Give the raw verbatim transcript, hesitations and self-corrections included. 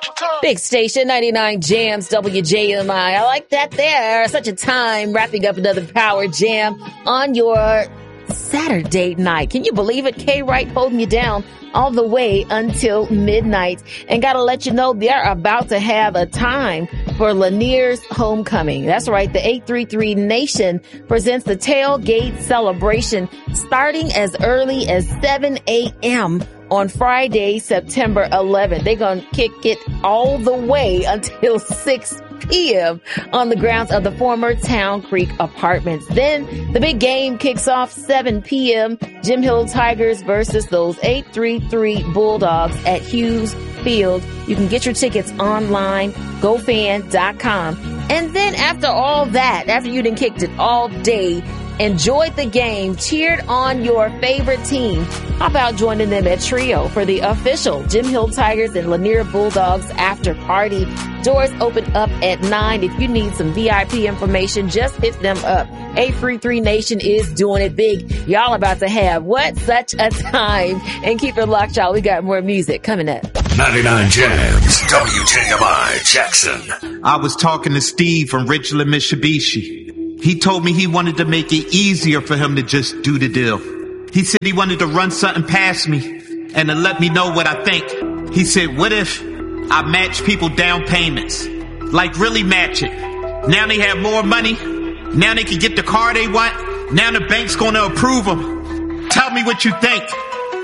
Big station, ninety-nine Jams, W J M I. I like that there. Such a time wrapping up another Power Jam on your Saturday night. Can you believe it? K-Wright holding you down all the way until midnight. And gotta let you know they're about to have a time for Lanier's homecoming. That's right. The eight three three Nation presents the tailgate celebration starting as early as seven a.m. on Friday, September eleventh. They're going to kick it all the way until six p.m. on the grounds of the former Town Creek Apartments. Then the big game kicks off seven p.m. Jim Hill Tigers versus those eight three three Bulldogs at Hughes Field. You can get your tickets online, go fan dot com. And then after all that, after you done kicked it all day, enjoyed the game, cheered on your favorite team, how about joining them at Trio for the official Jim Hill Tigers and Lanier Bulldogs after party? Doors open up at nine. If you need some V I P information, just hit them up. eight three three Nation is doing it big. Y'all about to have what? Such a time. And keep it locked, y'all. We got more music coming up. ninety-nine Jams, W J M I, Jackson. I was talking to Steve from Richland Mitsubishi. He told me he wanted to make it easier for him to just do the deal. He said he wanted to run something past me and to let me know what I think. He said, what if I match people down payments? Like really match it. Now they have more money. Now they can get the car they want. Now the bank's going to approve them. Tell me what you think.